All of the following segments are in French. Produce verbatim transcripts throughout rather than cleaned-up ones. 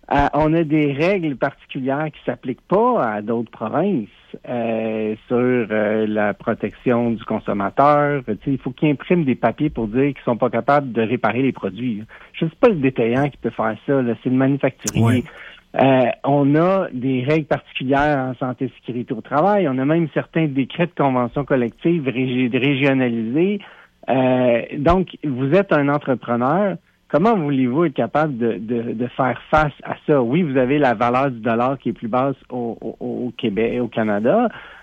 Euh, on a des règles particulières qui s'appliquent pas à d'autres provinces euh, sur euh, la protection du consommateur. Tu sais, il faut qu'ils impriment des papiers pour dire qu'ils sont pas capables de réparer les produits. Je ne sais pas le détaillant qui peut faire ça, là, c'est le manufacturier. Oui. Euh, on a des règles particulières en santé et sécurité au travail. On a même certains décrets de convention collective régi- régionalisés. Euh, donc, vous êtes un entrepreneur. Comment voulez-vous être capable de, de, de faire face à ça? Oui, vous avez la valeur du dollar qui est plus basse au, au, au Québec et au Canada.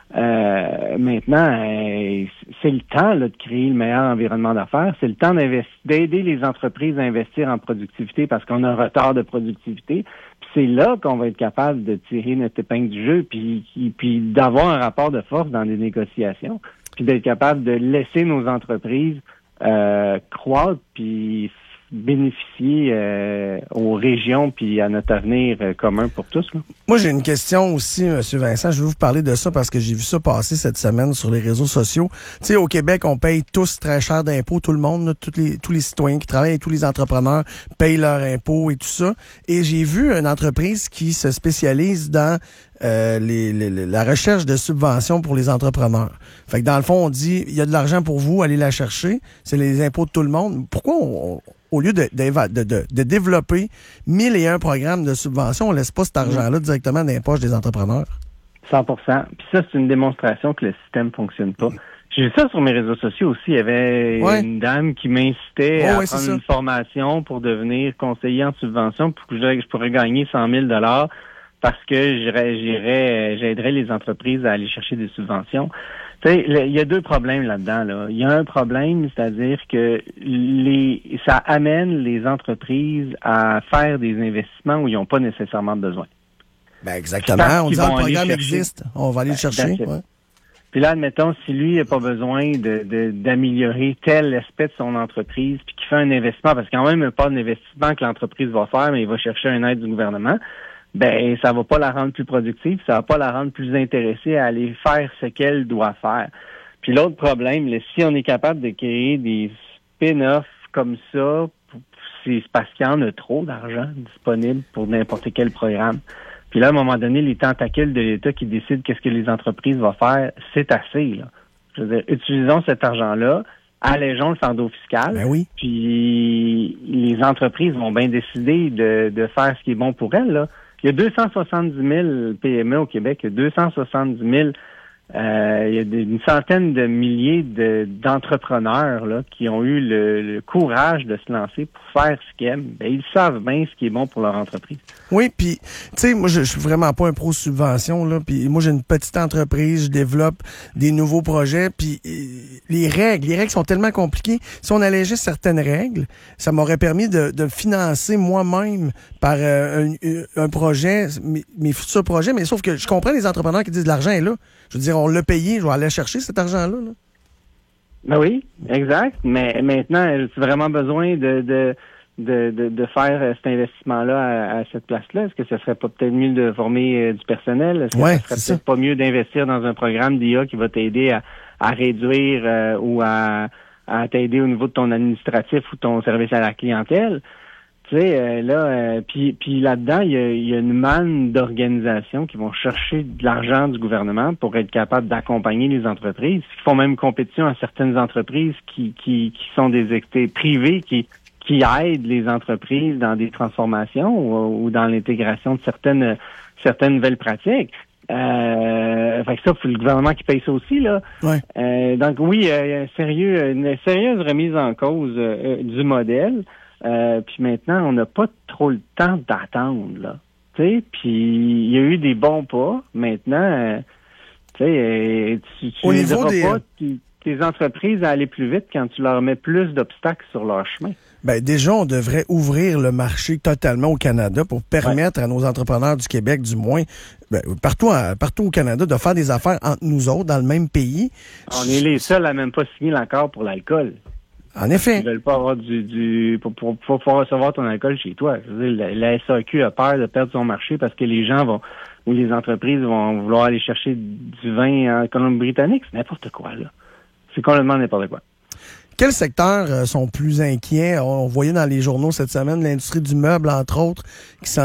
Euh, maintenant, euh, c'est le temps là, de créer le meilleur environnement d'affaires. C'est le temps d'aider les entreprises à investir en productivité parce qu'on a un retard de productivité. Puis c'est là qu'on va être capable de tirer notre épingle du jeu puis, puis d'avoir un rapport de force dans des négociations puis d'être capable de laisser nos entreprises euh, croître puis bénéficier euh, aux régions puis à notre avenir euh, commun pour tous. Là. Moi, j'ai une question aussi, M. Vincent. Je veux vous parler de ça parce que j'ai vu ça passer cette semaine sur les réseaux sociaux. Tu sais, au Québec, on paye tous très cher d'impôts, tout le monde, là, tous les tous les citoyens qui travaillent et tous les entrepreneurs payent leurs impôts et tout ça. Et j'ai vu une entreprise qui se spécialise dans euh, les, les, la recherche de subventions pour les entrepreneurs. Fait que dans le fond, on dit, il y a de l'argent pour vous, allez la chercher. C'est les impôts de tout le monde. Pourquoi on... on au lieu de, de, de, de développer mille et un programmes de subvention, on laisse pas cet argent-là directement dans les poches des entrepreneurs? cent pour cent. Puis ça, c'est une démonstration que le système fonctionne pas. J'ai vu ça sur mes réseaux sociaux aussi. Il y avait ouais. une dame qui m'incitait oh, à ouais, prendre une formation pour devenir conseiller en subvention pour que je, je pourrais gagner cent mille dollars parce que j'irais, j'irais, j'aiderais les entreprises à aller chercher des subventions. Tu sais, il y a deux problèmes là-dedans. Là. Il y a un problème, c'est-à-dire que les ça amène les entreprises à faire des investissements où ils n'ont pas nécessairement besoin. Ben exactement. On dit que le programme existe. On va aller le chercher. Ouais. Puis là, admettons, si lui n'a pas besoin de, de d'améliorer tel aspect de son entreprise, puis qu'il fait un investissement, parce qu'il n'y a quand même pas d'investissement que l'entreprise va faire, mais il va chercher une aide du gouvernement, ben ça va pas la rendre plus productive, ça va pas la rendre plus intéressée à aller faire ce qu'elle doit faire. Puis l'autre problème, là, si on est capable de créer des spin-offs comme ça, c'est parce qu'il y en a trop d'argent disponible pour n'importe quel programme. Puis là, à un moment donné, les tentacules de l'État qui décident qu'est-ce que les entreprises vont faire, c'est assez, là. Je veux dire, utilisons cet argent-là, allégeons le fardeau fiscal. Ben oui. Puis les entreprises vont bien décider de, de faire ce qui est bon pour elles, là. Il y a deux cent soixante-dix mille P M E au Québec, il y a deux cent soixante-dix mille, euh, il y a une centaine de milliers de, d'entrepreneurs là qui ont eu le, le courage de se lancer pour faire ce qu'ils aiment. Ben, ils savent bien ce qui est bon pour leur entreprise. Oui, puis tu sais, moi je, je suis vraiment pas un pro subvention là, puis moi j'ai une petite entreprise, je développe des nouveaux projets, puis les règles, les règles sont tellement compliquées. Si on allégeait certaines règles, ça m'aurait permis de, de financer moi-même par euh, un, un projet, mes, mes futurs projets, mais sauf que je comprends les entrepreneurs qui disent l'argent est là. Je veux dire, on l'a payé, je vais aller chercher cet argent-là. Là. Ben oui, exact. Mais maintenant, as-tu vraiment besoin de, de, de, de, de faire cet investissement-là à, à cette place-là? Est-ce que ce serait pas peut-être mieux de former euh, du personnel? Est-ce que ouais, ce serait peut-être pas mieux d'investir dans un programme d'I A qui va t'aider à, à réduire euh, ou à, à t'aider au niveau de ton administratif ou ton service à la clientèle? Tu sais, euh, là, euh, puis puis là-dedans, il y a, y a une manne d'organisations qui vont chercher de l'argent du gouvernement pour être capable d'accompagner les entreprises, qui font même compétition à certaines entreprises qui qui, qui sont des entités privées qui qui aident les entreprises dans des transformations ou, ou dans l'intégration de certaines certaines nouvelles pratiques. Euh, fait que ça, c'est le gouvernement qui paye ça aussi, là. Ouais. Euh, donc oui, il y a un sérieux, une sérieuse remise en cause euh, du modèle. Euh, puis maintenant, on n'a pas trop le temps d'attendre, là. Tu sais, puis il y a eu des bons pas. Maintenant, euh, tu sais, euh, tu, tu n'aideras des... pas tu, tes entreprises à aller plus vite quand tu leur mets plus d'obstacles sur leur chemin. Ben déjà, on devrait ouvrir le marché totalement au Canada pour permettre ouais. à nos entrepreneurs du Québec, du moins, ben, partout, à, partout au Canada, de faire des affaires entre nous autres, dans le même pays. On est les seuls à même pas signer l'accord pour l'alcool. En effet. Ils veulent pas avoir du, du pour, pour, pour pouvoir recevoir ton alcool chez toi. Je veux dire, la, la S A Q a peur de perdre son marché parce que les gens vont, ou les entreprises vont vouloir aller chercher du vin en Colombie-Britannique. C'est n'importe quoi, là. C'est complètement n'importe quoi. Quels secteurs euh, sont plus inquiets? On voyait dans les journaux cette semaine l'industrie du meuble, entre autres, qui s'en